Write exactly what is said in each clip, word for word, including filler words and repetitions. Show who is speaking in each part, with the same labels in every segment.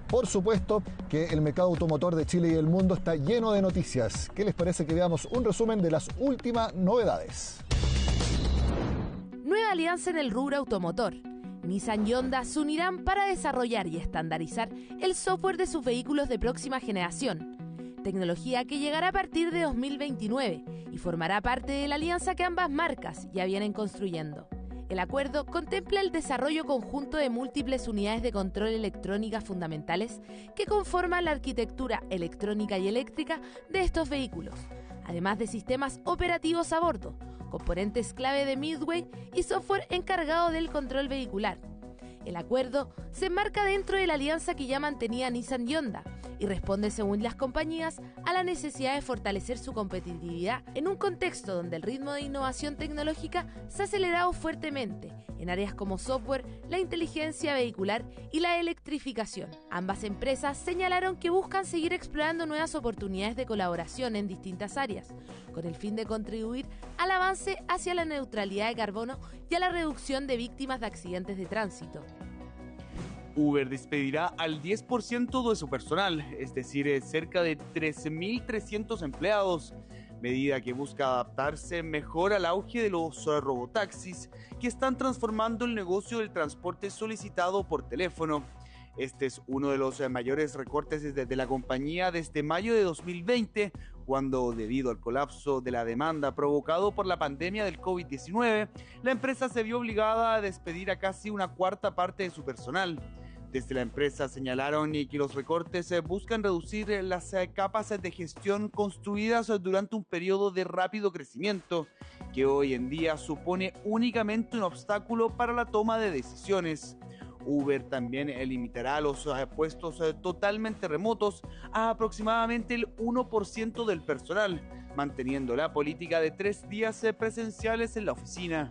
Speaker 1: Por supuesto que el mercado automotor de Chile y el mundo está lleno de noticias. ¿Qué les parece que veamos un resumen de las últimas novedades?
Speaker 2: Nueva alianza en el rubro automotor. Nissan y Honda se unirán para desarrollar y estandarizar el software de sus vehículos de próxima generación. Tecnología que llegará a partir de dos mil veintinueve y formará parte de la alianza que ambas marcas ya vienen construyendo. El acuerdo contempla el desarrollo conjunto de múltiples unidades de control electrónicas fundamentales que conforman la arquitectura electrónica y eléctrica de estos vehículos, además de sistemas operativos a bordo, componentes clave de Midway y software encargado del control vehicular. El acuerdo se enmarca dentro de la alianza que ya mantenía Nissan y Honda y responde, según las compañías, a la necesidad de fortalecer su competitividad en un contexto donde el ritmo de innovación tecnológica se ha acelerado fuertemente en áreas como software, la inteligencia vehicular y la electrificación. Ambas empresas señalaron que buscan seguir explorando nuevas oportunidades de colaboración en distintas áreas, con el fin de contribuir al avance hacia la neutralidad de carbono y a la reducción de víctimas de accidentes de tránsito.
Speaker 3: Uber despedirá al diez por ciento de su personal, es decir, cerca de trece mil trescientos empleados, medida que busca adaptarse mejor al auge de los robotaxis que están transformando el negocio del transporte solicitado por teléfono. Este es uno de los mayores recortes desde la compañía desde mayo de dos mil veinte, cuando, debido al colapso de la demanda provocado por la pandemia del COVID diecinueve, la empresa se vio obligada a despedir a casi una cuarta parte de su personal. Desde la empresa señalaron que los recortes buscan reducir las capas de gestión construidas durante un periodo de rápido crecimiento, que hoy en día supone únicamente un obstáculo para la toma de decisiones. Uber también limitará los puestos totalmente remotos a aproximadamente el uno por ciento del personal, manteniendo la política de tres días presenciales en la oficina.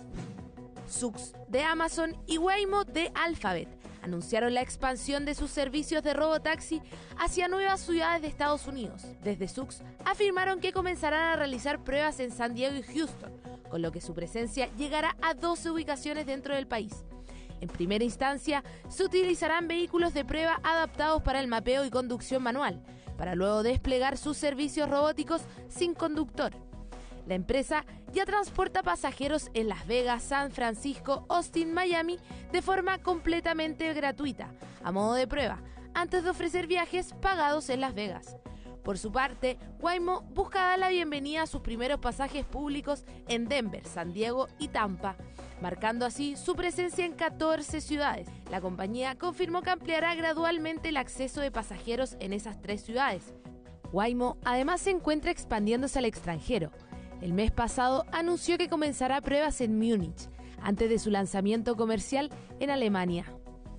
Speaker 2: Zoox de Amazon y Waymo de Alphabet anunciaron la expansión de sus servicios de robotaxi hacia nuevas ciudades de Estados Unidos. Desde Zoox afirmaron que comenzarán a realizar pruebas en San Diego y Houston, con lo que su presencia llegará a doce ubicaciones dentro del país. En primera instancia, se utilizarán vehículos de prueba adaptados para el mapeo y conducción manual, para luego desplegar sus servicios robóticos sin conductor. La empresa ya transporta pasajeros en Las Vegas, San Francisco, Austin, Miami de forma completamente gratuita, a modo de prueba, antes de ofrecer viajes pagados en Las Vegas. Por su parte, Waymo busca dar la bienvenida a sus primeros pasajes públicos en Denver, San Diego y Tampa, marcando así su presencia en catorce ciudades. La compañía confirmó que ampliará gradualmente el acceso de pasajeros en esas tres ciudades. Waymo además se encuentra expandiéndose al extranjero. El mes pasado anunció que comenzará pruebas en Múnich, antes de su lanzamiento comercial en Alemania.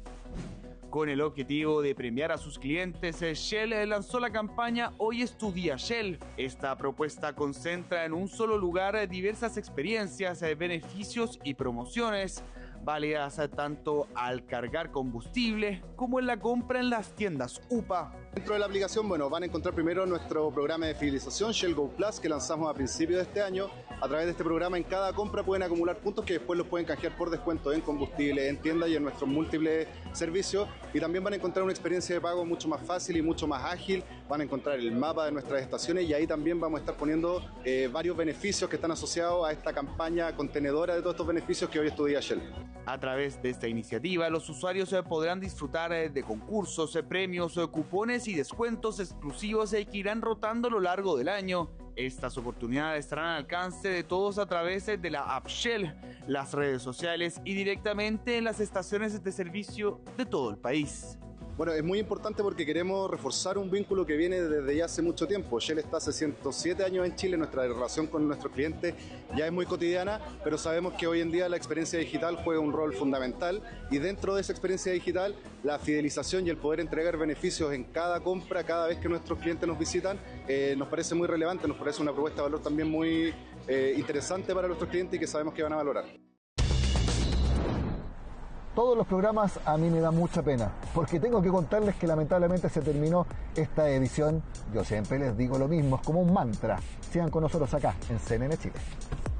Speaker 3: Con el objetivo de premiar a sus clientes, Shell lanzó la campaña Hoy es tu día Shell. Esta propuesta concentra en un solo lugar diversas experiencias, beneficios y promociones, válidas tanto al cargar combustible como en la compra en las tiendas U P A.
Speaker 4: Dentro de la aplicación, bueno, van a encontrar primero nuestro programa de fidelización Shell Go Plus, que lanzamos a principios de este año. A través de este programa, en cada compra pueden acumular puntos que después los pueden canjear por descuento en combustible, en tiendas y en nuestros múltiples servicios. Y también van a encontrar una experiencia de pago mucho más fácil y mucho más ágil. Van a encontrar el mapa de nuestras estaciones y ahí también vamos a estar poniendo eh, varios beneficios que están asociados a esta campaña contenedora de todos estos beneficios que hoy es tu día Shell.
Speaker 3: A través de esta iniciativa, los usuarios podrán disfrutar de concursos, premios, cupones y descuentos exclusivos que irán rotando a lo largo del año. Estas oportunidades estarán al alcance de todos a través de la app Shell, las redes sociales y directamente en las estaciones de servicio de todo el país.
Speaker 4: Bueno, es muy importante porque queremos reforzar un vínculo que viene desde ya hace mucho tiempo. Shell está hace ciento siete años en Chile, nuestra relación con nuestros clientes ya es muy cotidiana, pero sabemos que hoy en día la experiencia digital juega un rol fundamental y dentro de esa experiencia digital, la fidelización y el poder entregar beneficios en cada compra, cada vez que nuestros clientes nos visitan, eh, nos parece muy relevante, nos parece una propuesta de valor también muy eh, interesante para nuestros clientes y que sabemos que van a valorar.
Speaker 1: Todos los programas a mí me da mucha pena, porque tengo que contarles que lamentablemente se terminó esta edición. Yo siempre les digo lo mismo, es como un mantra. Sigan con nosotros acá en C N N Chile.